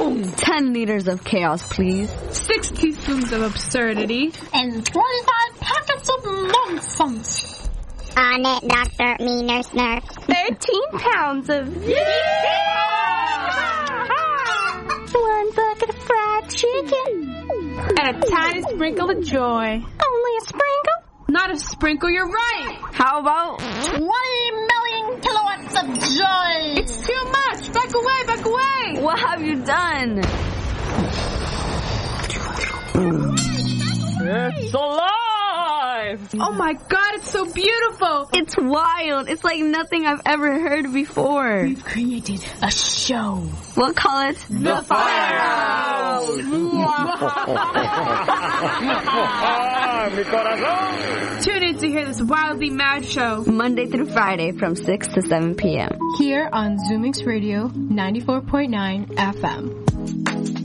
Boom! 10 liters of chaos, please. 6 teaspoons of absurdity. And 25 packets of nonsense. On it, Dr. Me Nurse. 13 pounds of... 1 bucket of fried chicken. And a tiny sprinkle of joy. Only a sprinkle? Not a sprinkle, you're right. How about 20 million kilowatts of joy. It's too much. Back away. what have you done? It's alive! Oh my God, it's so beautiful. It's wild. It's like nothing I've ever heard before. We've created a show. We'll call it The Firehouse. Mi corazón! Tune in to hear this wildly mad show. Monday through Friday from 6 to 7 p.m. Here on Zoomix Radio 94.9 FM.